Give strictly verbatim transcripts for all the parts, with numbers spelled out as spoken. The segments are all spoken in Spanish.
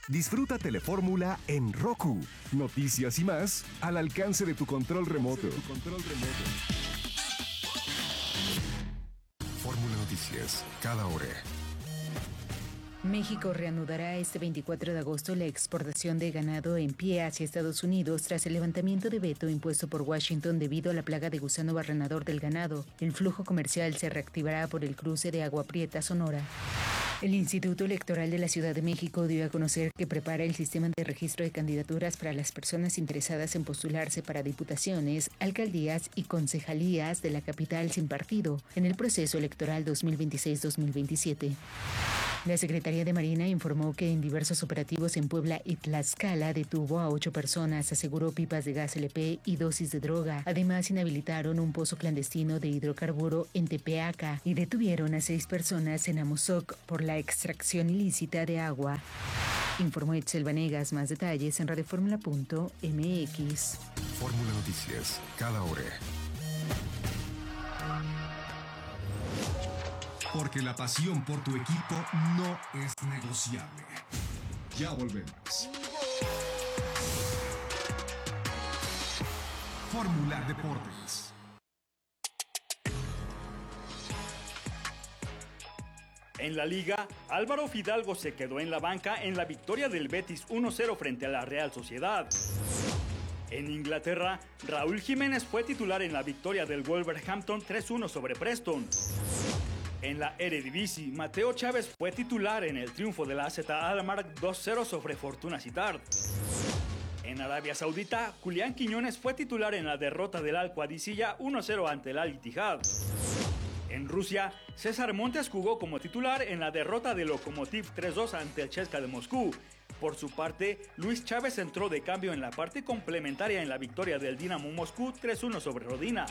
Disfruta Telefórmula en Roku. Noticias y más al alcance de tu control remoto. Fórmula Noticias, cada hora. México reanudará este veinticuatro de agosto la exportación de ganado en pie hacia Estados Unidos tras el levantamiento de veto impuesto por Washington debido a la plaga de gusano barrenador del ganado. El flujo comercial se reactivará por el cruce de Agua Prieta, Sonora. El Instituto Electoral de la Ciudad de México dio a conocer que prepara el sistema de registro de candidaturas para las personas interesadas en postularse para diputaciones, alcaldías y concejalías de la capital sin partido en el proceso electoral dos mil veintiséis dos mil veintisiete. La Secretaría de Marina informó que en diversos operativos en Puebla y Tlaxcala detuvo a ocho personas, aseguró pipas de gas L P y dosis de droga. Además, inhabilitaron un pozo clandestino de hidrocarburo en Tepeaca y detuvieron a seis personas en Amozoc por la extracción ilícita de agua. Informó Itzel Vanegas. Más detalles en radioformula punto m x. Fórmula Noticias, cada hora. Porque la pasión por tu equipo no es negociable. Ya volvemos. Fórmula Deportes. En la Liga, Álvaro Fidalgo se quedó en la banca en la victoria del Betis uno cero frente a la Real Sociedad. En Inglaterra, Raúl Jiménez fue titular en la victoria del Wolverhampton tres uno sobre Preston. En la Eredivisie, Mateo Chávez fue titular en el triunfo de la A Z Alkmaar dos cero sobre Fortuna Sittard. En Arabia Saudita, Julián Quiñones fue titular en la derrota del Al-Qadisiyah uno cero ante el Al-Ittihad. En Rusia, César Montes jugó como titular en la derrota del Lokomotiv tres dos ante el C S K A de Moscú. Por su parte, Luis Chávez entró de cambio en la parte complementaria en la victoria del Dinamo Moscú tres uno sobre Rodina.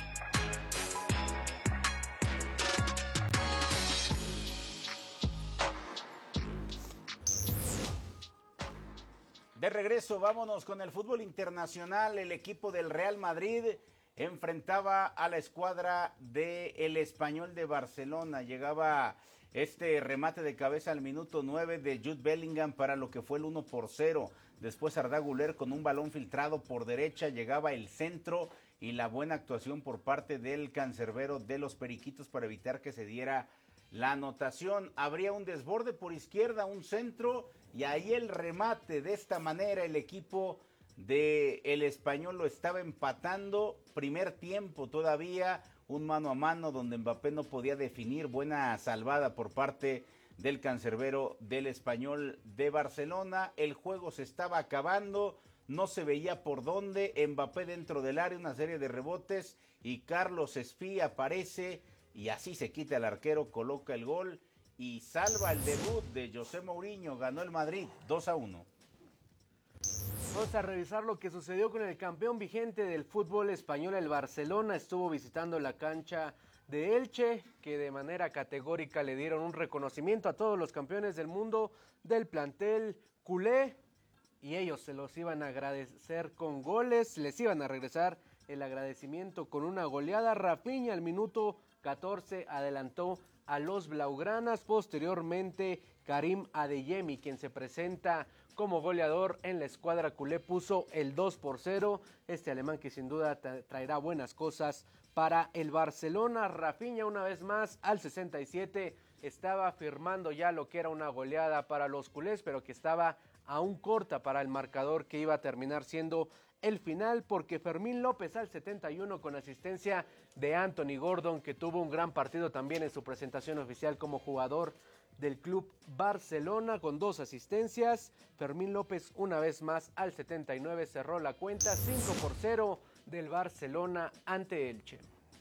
De regreso, vámonos con el fútbol internacional. El equipo del Real Madrid enfrentaba a la escuadra del Español de Barcelona. Llegaba este remate de cabeza al minuto nueve de Jude Bellingham para lo que fue el uno por cero. Después Arda Güler con un balón filtrado por derecha, llegaba el centro y la buena actuación por parte del cancerbero de los Periquitos para evitar que se diera la anotación. Habría un desborde por izquierda, un centro y ahí el remate. De esta manera el equipo de el Español lo estaba empatando. Primer tiempo todavía, un mano a mano donde Mbappé no podía definir. Buena salvada por parte del cancerbero del Español de Barcelona. El juego se estaba acabando, no se veía por dónde. Mbappé dentro del área, una serie de rebotes y Carlos Espí aparece y así se quita el arquero, coloca el gol y salva el debut de José Mourinho. Ganó el Madrid dos a uno. Vamos a revisar lo que sucedió con el campeón vigente del fútbol español, el Barcelona. Estuvo visitando la cancha de Elche, que de manera categórica le dieron un reconocimiento a todos los campeones del mundo del plantel culé, y ellos se los iban a agradecer con goles, les iban a regresar el agradecimiento con una goleada. Rafinha al minuto catorce adelantó a los blaugranas. Posteriormente Karim Adeyemi, quien se presenta como goleador en la escuadra culé, puso el dos por cero. Este alemán que sin duda tra- traerá buenas cosas para el Barcelona. Rafinha una vez más al sesenta y siete estaba firmando ya lo que era una goleada para los culés, pero que estaba aún corta para el marcador que iba a terminar siendo el final, porque Fermín López al setenta y uno con asistencia de Anthony Gordon, que tuvo un gran partido también en su presentación oficial como jugador del Club Barcelona con dos asistencias. Fermín López una vez más al setenta y nueve cerró la cuenta, cinco por cero del Barcelona ante Elche.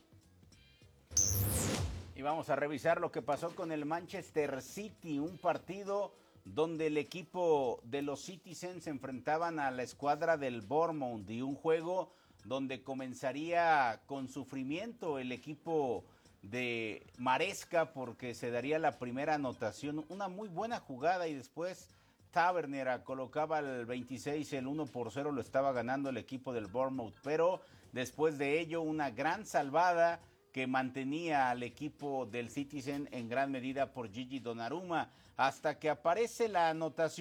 Y vamos a revisar lo que pasó con el Manchester City, un partido donde el equipo de los Citizens se enfrentaban a la escuadra del Bournemouth, y un juego donde comenzaría con sufrimiento el equipo de Maresca, porque se daría la primera anotación, una muy buena jugada, y después Tavernier colocaba el veintiséis, el uno por cero lo estaba ganando el equipo del Bournemouth, pero después de ello una gran salvada que mantenía al equipo del Citizen en gran medida por Gigi Donnarumma, hasta que aparece la anotación